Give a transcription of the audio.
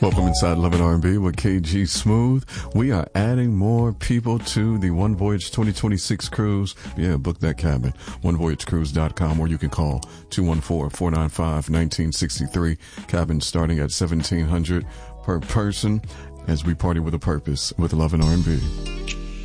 Welcome inside Love and R&B with KG Smooth. We are adding more people to the One Voyage 2026 cruise. Yeah, book that cabin. OneVoyageCruise.com, or you can call 214-495-1963. Cabin starting at $1,700 per person as we party with a purpose with Love and R&B.